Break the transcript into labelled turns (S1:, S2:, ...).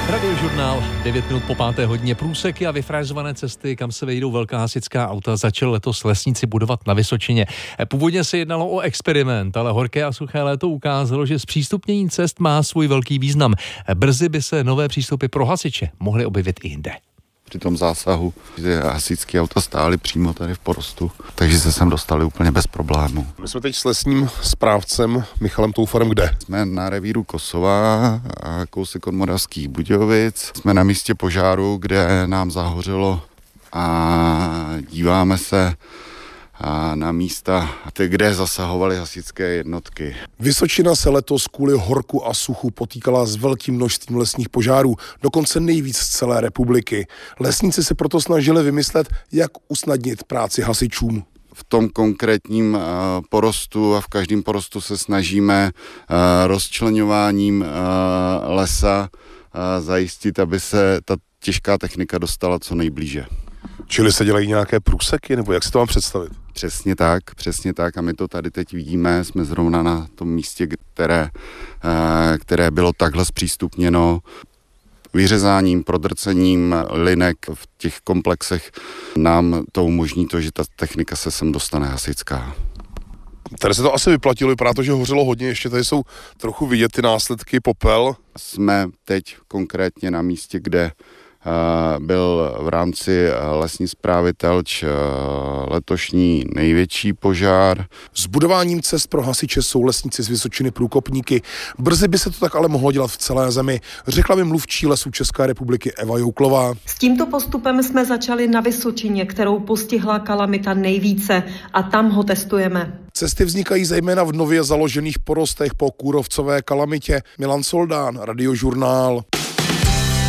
S1: Radiožurnál, 9 minut po 5:00, průseky a vyfrézované cesty, kam se vejdou velká hasičská auta, začali letos lesníci budovat na Vysočině. Původně se jednalo o experiment, ale horké a suché léto ukázalo, že zpřístupnění cest má svůj velký význam. Brzy by se nové přístupy pro hasiče mohly objevit i jinde.
S2: Při tom zásahu, že hasičské auta stály přímo tady v porostu, takže se sem dostali úplně bez problému.
S3: My jsme teď s lesním správcem Michalem Toufarem kde?
S2: Jsme na revíru Kosova, a kousek od Moravských Budějovic. Jsme na místě požáru, kde nám zahořelo a díváme se na místa, kde zasahovaly hasičské jednotky.
S3: Vysočina se letos kvůli horku a suchu potýkala s velkým množstvím lesních požárů, dokonce nejvíc z celé republiky. Lesníci se proto snažili vymyslet, jak usnadnit práci hasičům.
S2: V tom konkrétním porostu a v každém porostu se snažíme rozčleňováním lesa zajistit, aby se ta těžká technika dostala co nejblíže.
S3: Čili se dělají nějaké průseky, nebo jak si to mám představit?
S2: Přesně tak a my to tady teď vidíme, jsme zrovna na tom místě, které bylo takhle zpřístupněno. Vyřezáním, prodrcením linek v těch komplexech nám to umožní to, že ta technika se sem dostane hasičská.
S3: Tady se to asi vyplatilo, vypadá to, že hořelo hodně, ještě tady jsou trochu vidět ty následky, popel.
S2: Jsme teď konkrétně na místě, kde byl v rámci lesní správy Telč letošní největší požár.
S3: S budováním cest pro hasiče jsou lesníci z Vysočiny průkopníky. Brzy by se to tak ale mohlo dělat v celé zemi, řekla mi mluvčí Lesů České republiky Eva Jouklová.
S4: S tímto postupem jsme začali na Vysočině, kterou postihla kalamita nejvíce, a tam ho testujeme.
S3: Cesty vznikají zejména v nově založených porostech po kůrovcové kalamitě. Milan Soldán, Radiožurnál.